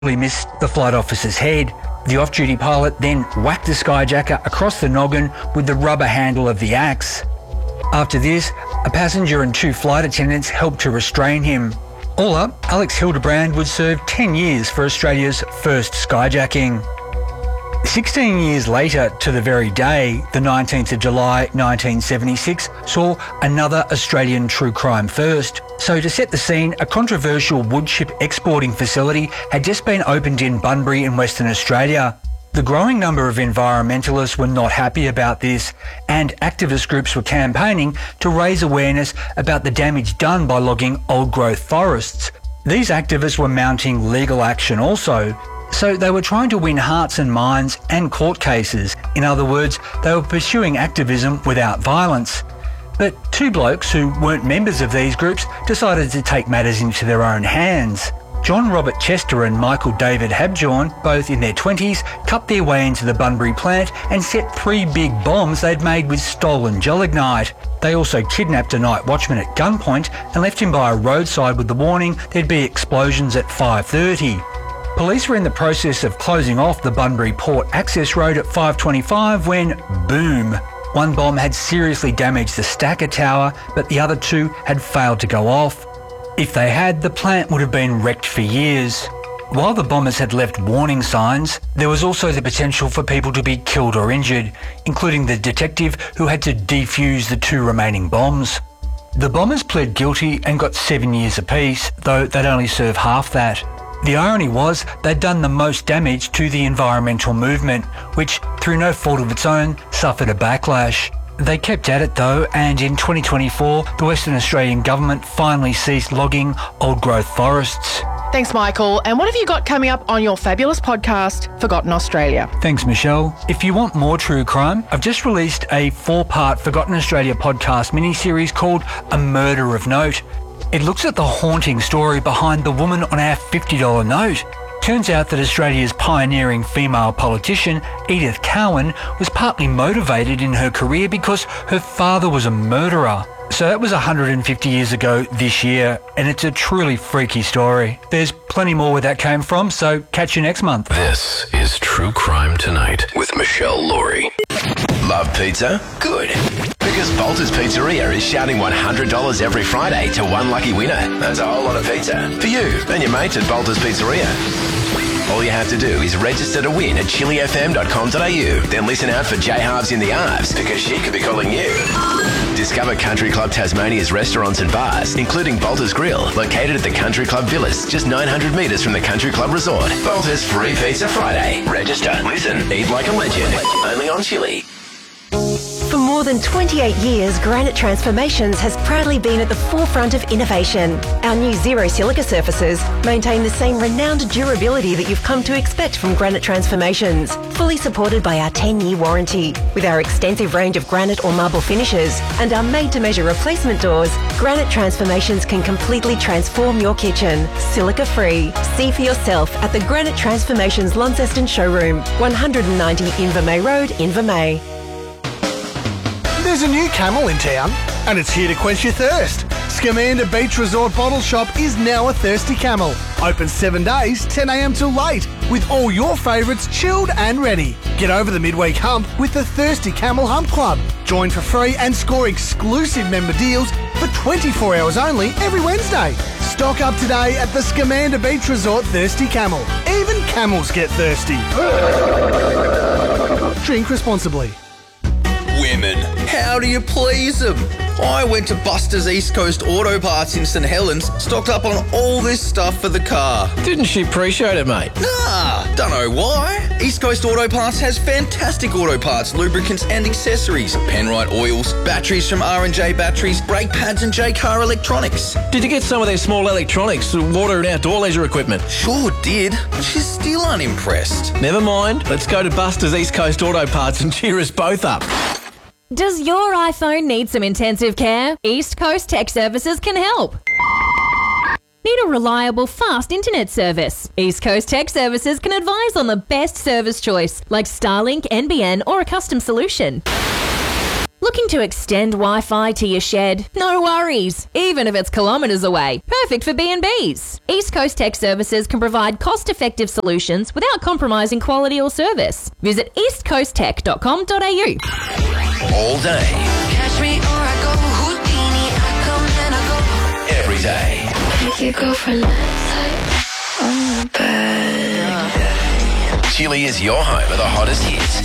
missed the flight officer's head. The off-duty pilot then whacked the skyjacker across the noggin with the rubber handle of the axe. After this, a passenger and 2 flight attendants helped to restrain him. All up, Alex Hildebrand would serve 10 years for Australia's first skyjacking. 16 years later to the very day, the 19th of July 1976, saw another Australian true crime first. So to set the scene, a controversial wood chip exporting facility had just been opened in Bunbury in Western Australia. The growing number of environmentalists were not happy about this, and activist groups were campaigning to raise awareness about the damage done by logging old-growth forests. These activists were mounting legal action also. So they were trying to win hearts and minds and court cases. In other words, they were pursuing activism without violence. But 2 blokes who weren't members of these groups decided to take matters into their own hands. John Robert Chester and Michael David Habjohn, both in their 20s, cut their way into the Bunbury plant and set 3 big bombs they'd made with stolen gelignite. They also kidnapped a night watchman at gunpoint and left him by a roadside with the warning there'd be explosions at 5:30. Police were in the process of closing off the Bunbury Port Access Road at 5:25 when, boom, 1 bomb had seriously damaged the stacker tower, but the other 2 had failed to go off. If they had, the plant would have been wrecked for years. While the bombers had left warning signs, there was also the potential for people to be killed or injured, including the detective who had to defuse the 2 remaining bombs. The bombers pled guilty and got 7 years apiece, though they'd only serve half that. The irony was they'd done the most damage to the environmental movement, which, through no fault of its own, suffered a backlash. They kept at it though, and in 2024, the Western Australian government finally ceased logging old-growth forests. Thanks, Michael. And what have you got coming up on your fabulous podcast, Forgotten Australia? Thanks, Michelle. If you want more true crime, I've just released a 4-part Forgotten Australia podcast mini-series called A Murder of Note. It looks at the haunting story behind the woman on our $50 note. Turns out that Australia's pioneering female politician, Edith Cowan, was partly motivated in her career because her father was a murderer. So that was 150 years ago this year, and it's a truly freaky story. There's plenty more where that came from, so catch you next month. This is True Crime Tonight with Michelle Laurie. Love pizza? Good. Because Bolter's Pizzeria is shouting $100 every Friday to one lucky winner. That's a whole lot of pizza for you and your mates at Bolter's Pizzeria. All you have to do is register to win at chilifm.com.au. Then listen out for J Halves in the Arves, because she could be calling you. Discover Country Club Tasmania's restaurants and bars, including Bolter's Grill, located at the Country Club Villas, just 900 metres from the Country Club Resort. Bolter's Free Pizza Friday. Register, listen, eat like a legend. Only on Chili. For more than 28 years, Granite Transformations has proudly been at the forefront of innovation. Our new Zero Silica surfaces maintain the same renowned durability that you've come to expect from Granite Transformations, fully supported by our 10-year warranty. With our extensive range of granite or marble finishes and our made-to-measure replacement doors, Granite Transformations can completely transform your kitchen, silica-free. See for yourself at the Granite Transformations Launceston Showroom, 190 Invermay Road, Invermay. There's a new Camel in town, and it's here to quench your thirst. Scamander Beach Resort Bottle Shop is now a Thirsty Camel. Open 7 days, 10 a.m. till late, with all your favourites chilled and ready. Get over the midweek hump with the Thirsty Camel Hump Club. Join for free and score exclusive member deals for 24 hours only every Wednesday. Stock up today at the Scamander Beach Resort Thirsty Camel. Even camels get thirsty. Drink responsibly. Women, how do you please them? I went to Buster's East Coast Auto Parts in St Helens, stocked up on all this stuff for the car. Didn't she appreciate it, mate? Nah, don't know why. East Coast Auto Parts has fantastic auto parts, lubricants and accessories, Penrite oils, batteries from R&J Batteries, brake pads and J-Car Electronics. Did you get some of their small electronics, water and outdoor leisure equipment? Sure did, but she's still unimpressed. Never mind, let's go to Buster's East Coast Auto Parts and cheer us both up. Does your iPhone need some intensive care? East Coast Tech Services can help. Need a reliable, fast internet service? East Coast Tech Services can advise on the best service choice, like Starlink, NBN, or a custom solution. Looking to extend Wi-Fi to your shed? No worries, even if it's kilometres away. Perfect for B&Bs. East Coast Tech Services can provide cost-effective solutions without compromising quality or service. Visit eastcoasttech.com.au. All day. Catch me or I go Houdini, I come and I go. Every day. Take your girlfriend outside on the bed. Chili is your home of the hottest hits.